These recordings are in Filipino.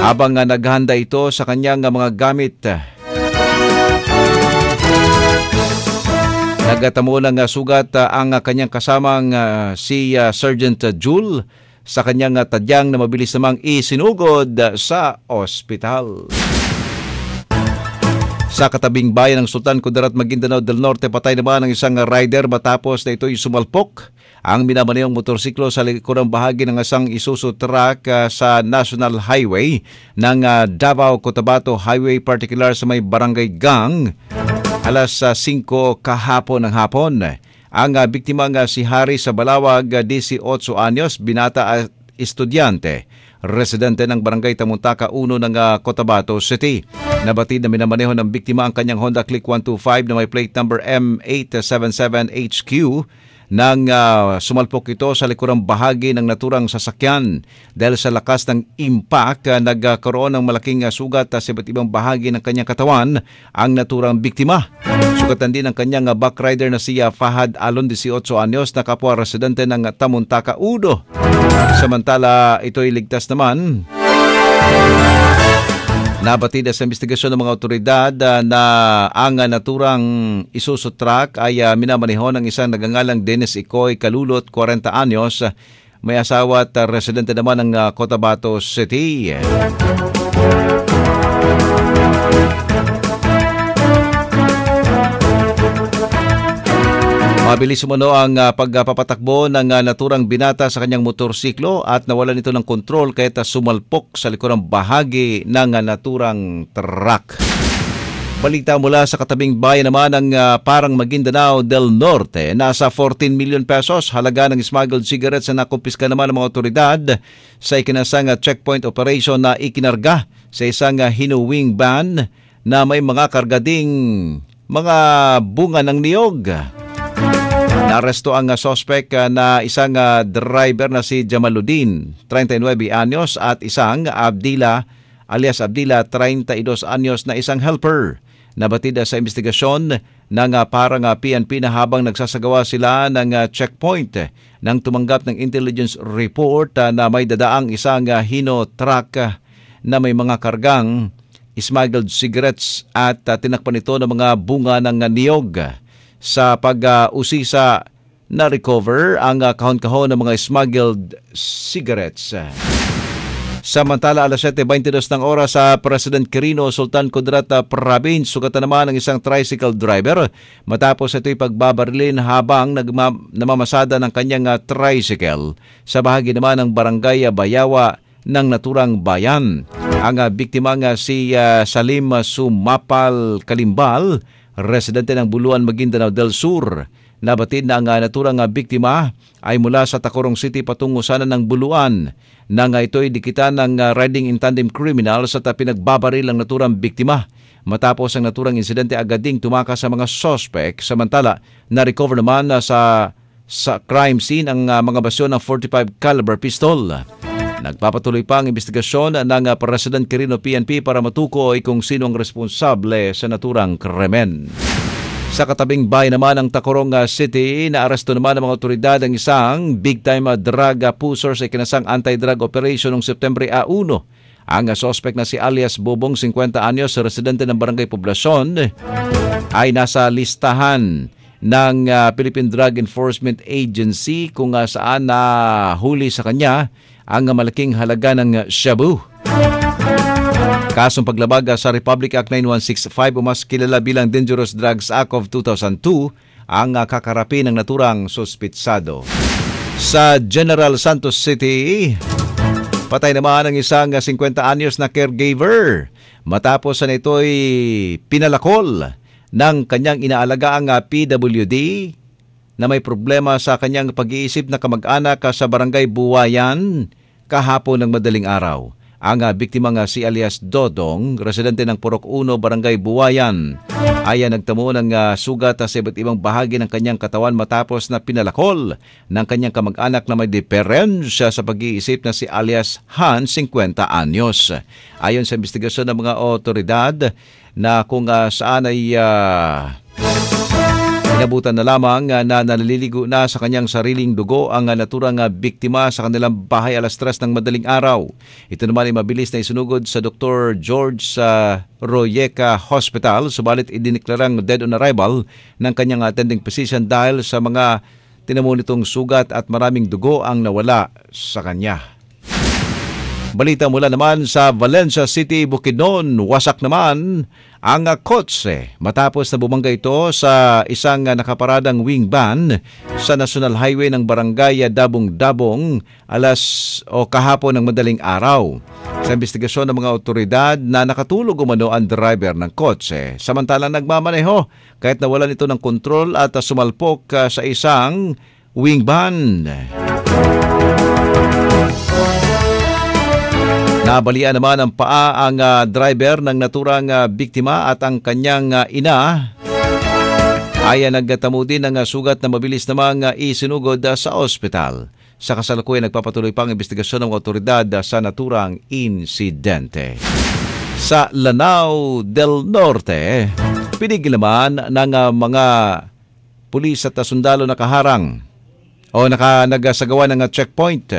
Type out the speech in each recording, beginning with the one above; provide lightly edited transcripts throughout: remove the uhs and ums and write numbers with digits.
habang naghanda ito sa kanyang mga gamit. Nagatamo ng sugat ang kanyang kasamang si Sergeant Jule sa kanyang tadyang na mabilis namang isinugod sa ospital. Sa katabing bayan ng Sultan Kudarat, Maguindanao del Norte, patay naman ang isang rider matapos na ito'y sumalpok ang minamanehong motorsiklo sa likurang bahagi ng isang Isuzu truck sa National Highway ng Davao-Cotabato Highway, particular sa may Barangay Gang, alas 5 kahapon ng hapon. Ang biktima nga si Harry sa Balawag, 18 anyos, binata at estudyante, residente ng Barangay Tamuntaka 1 ng Cotabato City. Nabatid na minamaneho ng biktima ang kanyang Honda Click 125 na may plate number M877HQ nang sumalpok ito sa likurang bahagi ng naturang sasakyan. Dahil sa lakas ng impact, nagkaroon ng malaking sugat sa iba't ibang bahagi ng kanyang katawan ang naturang biktima. Sugatan din ang kanyang backrider na si Fahad Alon, 18 anyos, na kapwa residente ng Tamuntaka Udo. Samantala, ito'y ligtas naman. Nabatid sa investigasyon ng mga otoridad na ang naturang Isuzu truck ay minamaneho ng isang nagangalang Dennis Ikoy Kalulot, 40 anyos, may asawa at residente naman ng Cotabato City. Mabilis umano ang pagpapatakbo ng naturang binata sa kanyang motorsiklo at nawalan ito ng kontrol kaya't sumalpok sa likurang bahagi ng naturang truck. Balita mula sa katabing bayan naman ng Parang Maguindanao del Norte, nasa 14 million pesos halaga ng smuggled cigarettes na nakumpiska naman ng mga otoridad sa ikinasang checkpoint operation na ikinarga sa isang hinuwing van na may mga kargading mga bunga ng niyog. Naaresto ang suspect na isang driver na si Jamaluddin, 39 anyos, at isang Abdila alias Abdila, 32 anyos, na isang helper. Nabatid sa investigasyon ng parang PNP na habang nagsasagawa sila ng checkpoint nang tumanggap ng intelligence report na may dadaang isang Hino truck na may mga kargang smuggled cigarettes at tinakpan ito ng mga bunga ng niyog. Sa pag-usisa na recover ang kahon-kahon ng mga smuggled cigarettes. Samantala, alas 7:22 ng oras sa President Quirino, Sultan Kudarat Province, sugatan naman ng isang tricycle driver matapos ito'y pagbabarilin habang namamasada ng kanyang tricycle sa bahagi naman ng Barangay Bayawa ng naturang bayan. Ang biktima nga si Salim Sumapal Kalimbal, residente ng Buluan, Maguindanao del Sur. Nabatid na ang naturang biktima ay mula sa Tacorong City patungo sana ng Buluan nang ito'y dikitan ng riding in tandem criminals at pinagbabaril ang naturang biktima. Matapos ang naturang insidente, agad ding tumakas sa mga suspect. Samantala, na-recover naman sa crime scene ang mga basyo ng 45 caliber pistol. Nagpapatuloy pa ang investigasyon ng President Quirino PNP para matukoy kung sino ang responsable sa naturang krimen. Sa katabing bayan naman ng Tacorong City, naaresto naman ng mga otoridad ang isang big-time drug pusher sa ikinasang anti-drug operation noong September 1. Ang suspect na si alias Bobong, 50 anyos, residente ng Barangay Poblacion, ay nasa listahan ng Philippine Drug Enforcement Agency kung saan nahuli sa kanya ang malaking halaga ng shabu. Kasong paglabag sa Republic Act 9165 o mas kilala bilang Dangerous Drugs Act of 2002 ang kakarapi ng naturang suspitsado. Sa General Santos City, patay naman ang isang 50 anyos na caregiver matapos na ito'y pinalakol ng kanyang inaalagaang PWD na may problema sa kanyang pag-iisip na kamag-anak sa Barangay Buwayan kahapon ng madaling araw. Ang biktima nga si alias Dodong, residente ng Purok 1, Barangay Buwayan, ay nagtamo ng sugat sa iba't ibang bahagi ng kanyang katawan matapos na pinalakol ng kanyang kamag-anak na may diferensya sa pag-iisip na si alias Han, 50 anyos. Ayon sa investigasyon ng mga otoridad na kung saan ay Inabutan na lamang na naliligo na sa kanyang sariling dugo ang naturang biktima sa kanilang bahay alas 3 ng madaling araw. Ito naman ay mabilis na isunugod sa Dr. George sa Royeca Hospital, subalit idineklarang dead on arrival ng kanyang attending physician dahil sa mga tinamo nitong sugat at maraming dugo ang nawala sa kanya. Balita mula naman sa Valencia City, Bukidnon, wasak naman ang kotse matapos na bumangga ito sa isang nakaparadang wing van sa National Highway ng Barangay Dabong-Dabong kahapon ng madaling araw. Sa investigasyon ng mga otoridad na nakatulog umano ang driver ng kotse, samantalang nagmamaneho kahit nawalan ito ng kontrol at sumalpok sa isang wing van. Nabalian naman ang paa ang driver ng naturang biktima at ang kanyang ina ay nagtamo din ng sugat na mabilis namang isinugod sa ospital. Sa kasalukuyan, nagpapatuloy pang investigasyon ng otoridad sa naturang insidente. Sa Lanao del Norte, pinigil naman ng mga pulis at sundalo nakaharang o nagsagawa ng checkpoint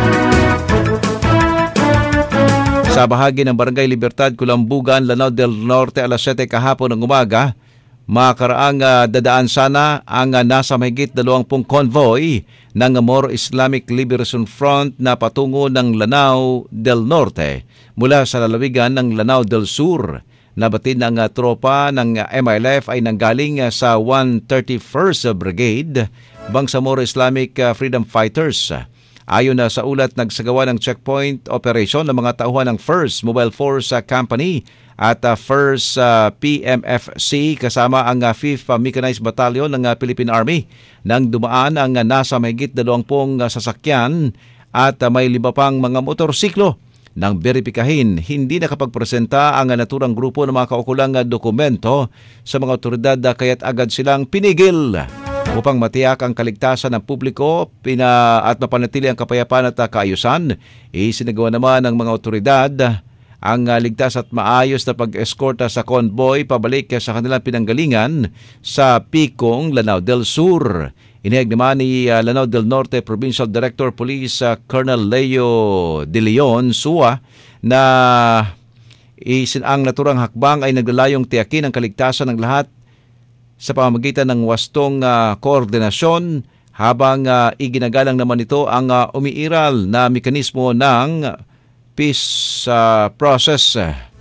sa bahagi ng Barangay Libertad, Kulambugan, Lanao del Norte alas 7 kahapon ng umaga. Makaraang dadaan sana ang nasa mahigit 20 convoy ng Moro Islamic Liberation Front na patungo ng Lanao del Norte mula sa lalawigan ng Lanao del Sur. Nabatid ng tropa ng MILF ay nanggaling sa 131st Brigade, Bangsamoro Islamic Freedom Fighters. Ayon na sa ulat, nagsagawa ng checkpoint operation ng mga tauhan ng 1st Mobile Force Company at 1st PMFC kasama ang 5th Mechanized Battalion ng Philippine Army nang dumaan ang nasa mahigit 20 sasakyan at may 5 pang mga motorsiklo. Nang beripikahin, hindi nakapagpresenta ang naturang grupo ng mga kaukulang dokumento sa mga otoridad kaya't agad silang pinigil. Upang matiyak ang kaligtasan ng publiko at mapanatili ang kapayapaan at kaayusan, isinagawa naman ng mga otoridad ang ligtas at maayos na pag-escort sa convoy pabalik sa kanilang pinanggalingan sa Picong, Lanao del Sur. Inihayag naman ni Lanao del Norte Provincial Director Police Colonel Leo De Leon Sua na ang naturang hakbang ay naglalayong tiyakin ang kaligtasan ng lahat sa pamamagitan ng wastong koordinasyon habang iginagalang naman ito ang umiiral na mekanismo ng peace process.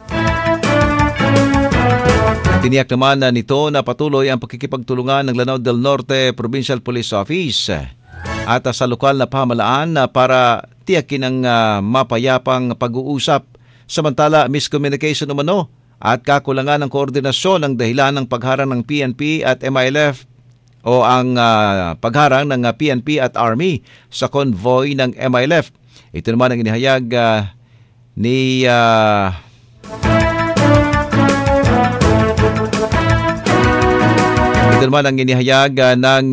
Tiniyak naman nito na patuloy ang pakikipagtulungan ng Lanao del Norte Provincial Police Office at sa lokal na pamahalaan para tiyakin ang mapayapang pag-uusap. Samantala, miscommunication umano at kakulangan ng koordinasyon ang dahilan ng pagharang ng PNP at MILF o ang pagharang ng PNP at Army sa convoy ng MILF. Ito naman ang inihayag ng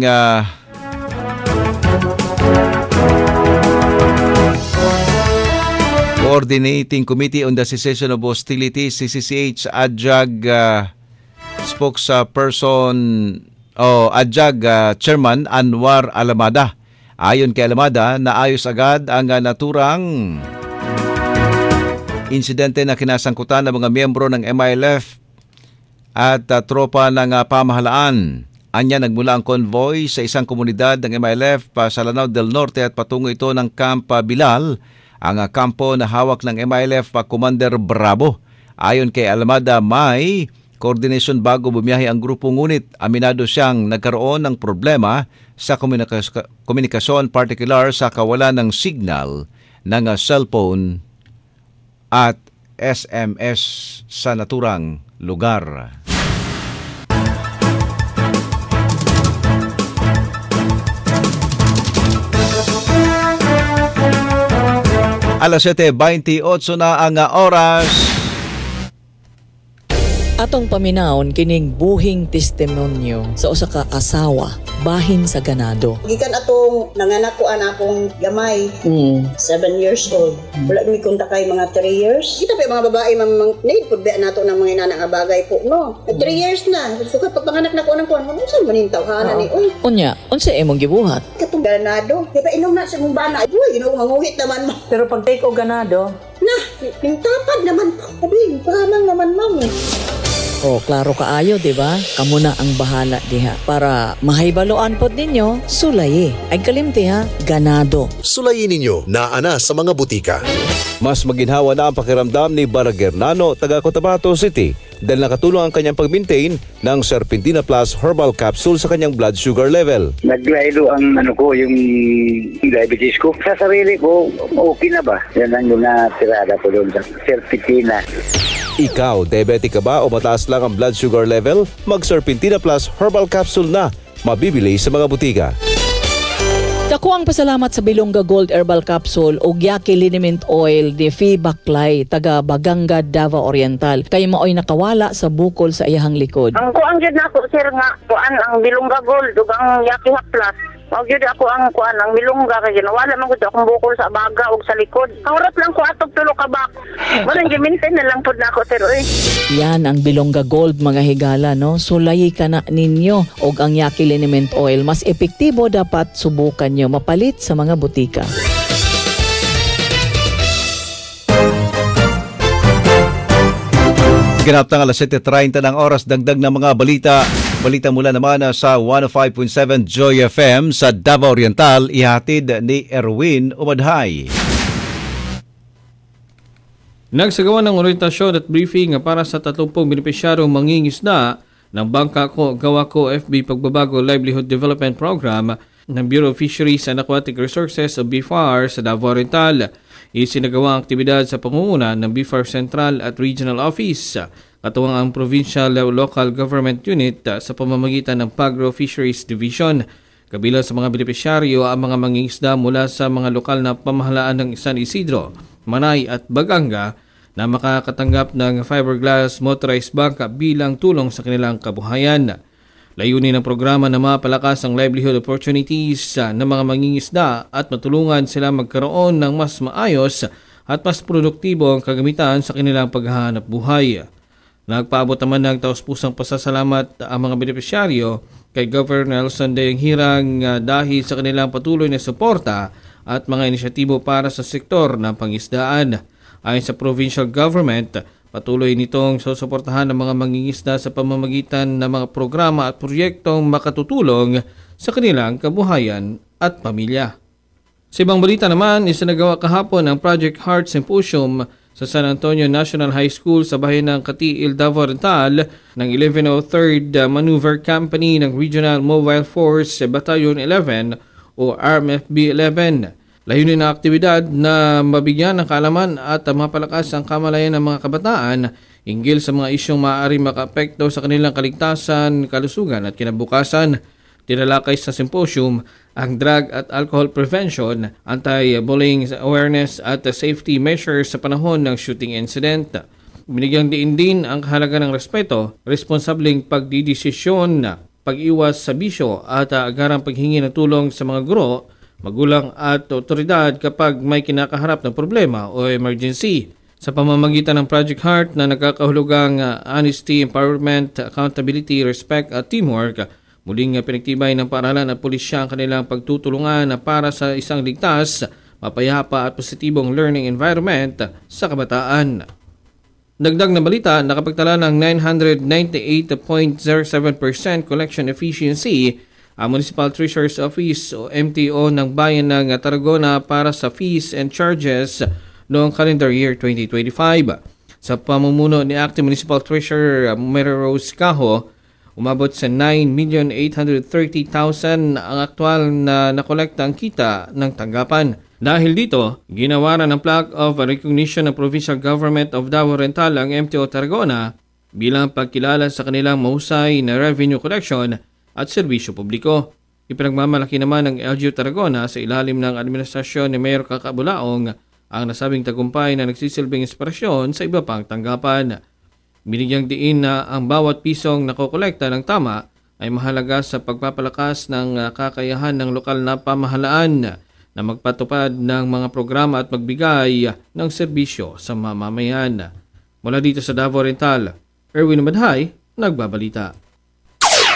Coordinating Committee on the Cessation of Hostilities, CCCH, ADJAG spokesperson o ADJAG Chairman Anwar Alamada. Ayon kay Alamada, naayos agad ang naturang insidente na kinasangkutan ng mga miyembro ng MILF at tropa ng pamahalaan. Anya, nagmula ang convoy sa isang komunidad ng MILF sa Lanao del Norte at patungo ito ng Camp Bilal, ang kampo na hawak ng MILF Commander Bravo. Ayon kay Alamada, may coordination bago bumiyahe ang grupo, ngunit aminado siyang nagkaroon ng problema sa komunikasyon, particular sa kawalan ng signal ng cellphone at SMS sa naturang lugar. Alas 7:28 na ang oras. Atong paminawon kining buhing testimonyo sa usa ka asawa bahin sa ganado. Gikan atong nanganak ko akong gamay, 7 years old. Wala mi kunta kay mga 3 years. Kita pa mga babae need pud ba nato ng mga inana nga bagay po no. 3 years na. Sukat pagpanganak na ko nang kuan, unsa man ning tawhana ni oy. Unya, unsa imong gibuhat? Katong ganado. Di ba inom na sa mong bana. Uy, Ginoo manguhit naman mo. Pero pag take o ganado, Ning tapad naman po. Sabi, pahamang naman ma'am. O, klaro kaayo, di ba? Kamu na ang bahala diha. Para mahibaloan pod ninyo, sulayi. Ay kalimti ha, ganado. Sulayin ninyo na ana sa mga butika. Mas maginhawa na ang pakiramdam ni Baragernano, taga Cotabato City, dahil nakatulong ang kanyang pag-maintain ng Serpentina Plus Herbal Capsule sa kanyang blood sugar level. Naglaylo ang yung diabetes ko. Sa sarili ko, okay na ba? Yan ang tirada ko doon sa Serpentina. Ikaw, diabetic ka ba o mataas lang ang blood sugar level? Mag-Serpentina Plus Herbal Capsule na, mabibili sa mga butika. Dako ang pasalamat sa Bilongga Gold Herbal Capsule o Yaki Liniment Oil ni Fee Baklay, taga Baganga, Davao Oriental. Kay maoy nakawala sa bukol sa iyahang likod. Ang kuan gyud nako sir nga kuan ang Bilongga Gold ug ang Yaki Plus. Mao gyud ako ang kuan ang milungga kay nawala man gud akong bukol sa baga ug sa likod. Kaurot lang ko atog tulo ka bak. Wala gi-maintain na lang pud nako sir oy. Yan ang Bilongga Gold mga higala no. Sulayi ka na ninyo og ang Yaki Liniment Oil. Mas epektibo dapat subukan nyo mapalit sa mga butika. Ganap ng alas 7:30 ng oras, dagdag ng mga balita mula naman sa 105.7 Joy FM sa Davao Oriental, ihatid ni Erwin Umadhay. Nagsagawa ng orientasyon at briefing para sa 30 benepisyaryong mangingisda ng Bangka Ko Gawa Ko FB Pagbabago Livelihood Development Program ng Bureau of Fisheries and Aquatic Resources o BFAR sa Davao Oriental. Isinagawa ang aktibidad sa pangunguna ng BFAR Central at Regional Office, katuwang ang Provincial Local Government Unit sa pamamagitan ng Pagro Fisheries Division. Kabilang sa mga benepisyaryo ang mga mangingisda mula sa mga lokal na pamahalaan ng San Isidro, Manay at Baganga na makakatanggap ng fiberglass motorized bangka bilang tulong sa kanilang kabuhayan. Layunin ng programa na mapalakas ang livelihood opportunities ng mga mangingisda at matulungan sila magkaroon ng mas maayos at mas produktibo ang kagamitan sa kanilang paghahanap buhay. Nagpaabot naman ng taus-pusang pasasalamat ang mga benepisyaryo kay Governor Nelson Dayang Hirang dahil sa kanilang patuloy na suporta at mga inisyatibo para sa sektor ng pangisdaan. Ayon sa provincial government, patuloy nitong susuportahan ng mga mangingisda sa pamamagitan ng mga programa at proyektong makatutulong sa kanilang kabuhayan at pamilya. Sa ibang balita naman, isinagawa kahapon ang Project Heart Symposium sa San Antonio National High School sa bayan ng Katiil, Davao Oriental ng 1103rd Maneuver Company ng Regional Mobile Force Battalion 11 o RMFB 11. Layunin ng aktibidad na mabigyan ng kaalaman at mapalakas ang kamalayan ng mga kabataan hinggil sa mga isyong maaaring makaapekto sa kanilang kaligtasan, kalusugan at kinabukasan. Tinalakay sa symposium ang drug at alcohol prevention, anti-bullying awareness at safety measures sa panahon ng shooting incident. Binigyang diin din ang kahalaga ng respeto, responsableng pagdidesisyon, pag-iwas sa bisyo at agarang paghingi ng tulong sa mga guro, magulang at otoridad kapag may kinakaharap na problema o emergency. Sa pamamagitan ng Project Heart na nagkakahulugang honesty, empowerment, accountability, respect at teamwork, muling pinagtibay ng paaralan at pulisya ang kanilang pagtutulungan para sa isang ligtas, mapayapa at positibong learning environment sa kabataan. Dagdag na balita, nakapagtala ng 998.07% collection efficiency ang Municipal Treasurer's Office o MTO ng Bayan ng Tarragona para sa fees and charges noong calendar year 2025. Sa pamumuno ni Acting Municipal Treasurer Mary Rose Cajo, umabot sa 9,830,000 ang aktual na nakolekta ang kita ng tanggapan. Dahil dito, ginawaran ng plaque of recognition ng Provincial Government of Davao Oriental ang MTO Tarragona bilang pagkilala sa kanilang mahusay na revenue collection at serbisyo publiko. Ipinagmamalaki naman ng LGU Tarragona sa ilalim ng administrasyon ni Mayor Kakabulaong ang nasabing tagumpay na nagsisilbing inspirasyon sa iba pang tanggapan. Binigyang diin na ang bawat pisong nakokolekta ng tama ay mahalaga sa pagpapalakas ng kakayahan ng lokal na pamahalaan na magpatupad ng mga programa at magbigay ng serbisyo sa mamamayan. Mula dito sa Davao Oriental, Erwin Madhay, nagbabalita.